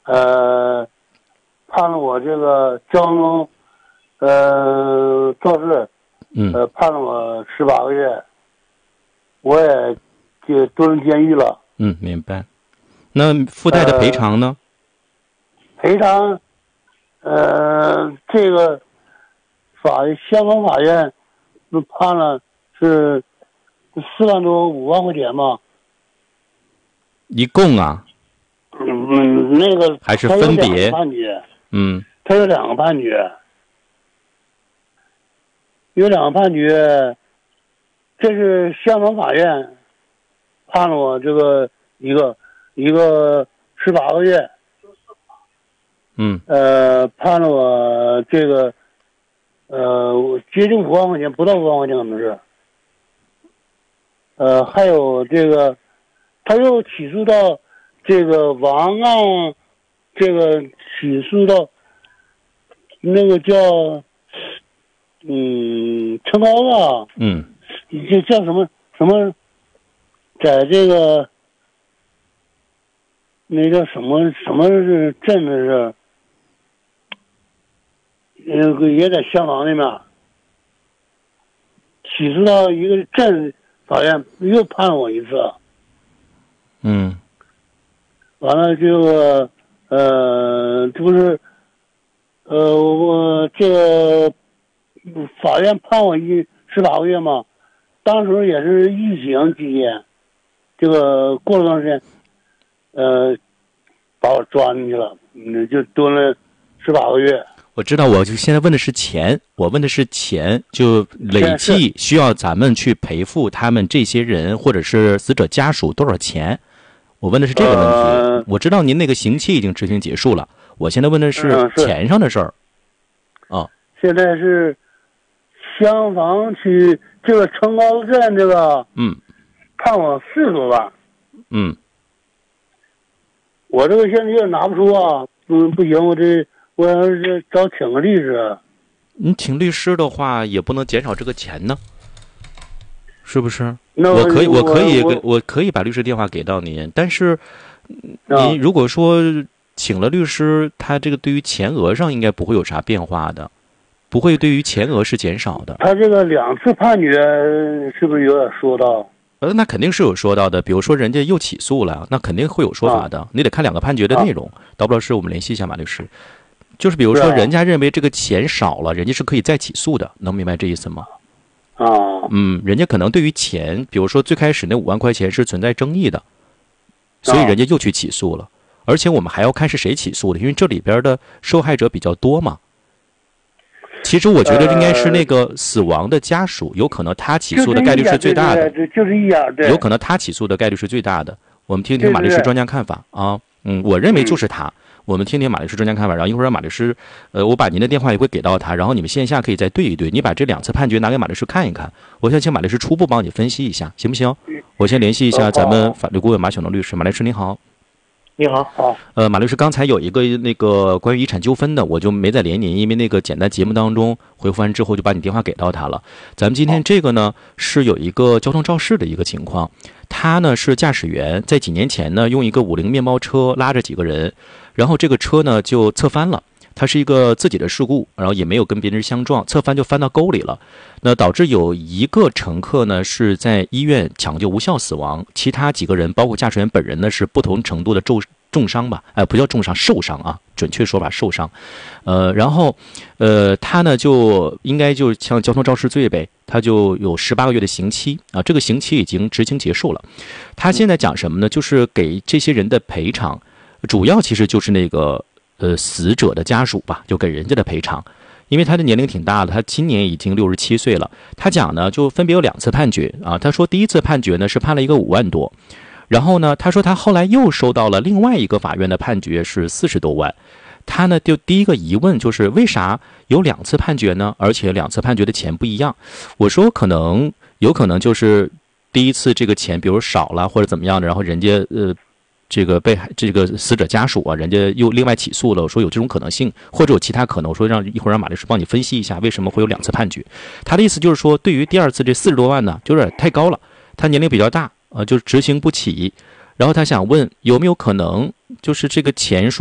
判了我这个交通肇事，判了我18个月，我也就蹲监狱了。 明白。那附带的赔偿呢？ 赔偿，这个香港法院判了是4万多5万块钱吧。 一共啊？ 那个还是分别判决？ 他有2个判决，这是香港法院判了我这个一个18个月，判了我这个接近5万块钱，不到5万块钱可能是。还有这个，他又起诉到这个王案，这个起诉到那个叫陈高啊，这叫什么，在这个那叫什么是镇的是，也在香港那边，起诉到一个镇法院又判了我一次。完了这个就是我这个法院判我18个月嘛，当时也是疫情期间，这个过了段时间，把我抓进去了，就蹲了18个月。 我知道，我就现在问的是钱，我问的是钱，就累计需要咱们去赔付他们这些人或者是死者家属多少钱？我问的是这个问题。我知道您那个刑期已经执行结束了，我现在问的是钱上的事儿。 现在是香坊区这个城高镇这个，判我40多万。我这个现在也拿不出啊，不行，我要是请个律师。 你请律师的话，也不能减少这个钱呢，是不是？我可以把律师电话给到您，但是您如果说请了律师，他这个对于钱额上应该不会有啥变化的，不会对于钱额是减少的。 他这个2次判决是不是有点说到？ 那肯定是有说到的，比如说人家又起诉了，那肯定会有说法的。你得看2个判决的内容。到不了时我们联系一下马律师。就是比如说人家认为这个钱少了，人家是可以再起诉的，能明白这意思吗？人家可能对于钱，比如说最开始那5万块钱是存在争议的，所以人家又去起诉了。而且我们还要看是谁起诉的，因为这里边的受害者比较多嘛。其实我觉得应该是那个死亡的家属，有可能他起诉的概率是最大的， 就是一样，对， 有可能他起诉的概率是最大的。我们听听马律师专家看法啊。我认为就是他。我们听听马律师专家看法，然后一会儿让马律师，我把您的电话也会给到他，然后你们线下可以再对一对，你把这2次判决拿给马律师看一看，我想请马律师初步帮你分析一下，行不行？我先联系一下咱们法律顾问马晓农律师。马律师您好。 你好。 马律师，刚才有一个那个关于遗产纠纷的，我就没再连您，因为那个简单节目当中回复完之后就把你电话给到他了。咱们今天这个呢是有一个交通肇事的一个情况，他呢是驾驶员，在几年前呢用一个50面包车拉着几个人，然后这个车呢就侧翻了。它是一个自己的事故，然后也没有跟别人相撞，侧翻就翻到沟里了。那导致有一个乘客呢是在医院抢救无效死亡，其他几个人包括驾驶员本人呢是不同程度的重伤吧，不叫重伤，受伤啊，准确说法受伤。然后他呢就应该就像交通肇事罪呗，他就有18个月的刑期啊，这个刑期已经执行结束了。他现在讲什么呢？就是给这些人的赔偿，主要其实就是那个死者的家属吧，就给人家的赔偿。因为他的年龄挺大的，他今年已经67岁了。他讲呢，就分别有2次判决啊。他说第一次判决呢是判了一个5万多，然后呢，他说他后来又收到了另外一个法院的判决是40多万。他呢就第一个疑问就是为啥有2次判决呢？而且2次判决的钱不一样。我说有可能就是第一次这个钱比如少了或者怎么样的，然后人家这个死者家属啊，人家又另外起诉了。我说有这种可能性，或者有其他可能。我说一会儿让马律师帮你分析一下为什么会有2次判决。他的意思就是说，对于第2次这40多万呢，就有点太高了。他年龄比较大，就执行不起。然后他想问有没有可能就是这个钱数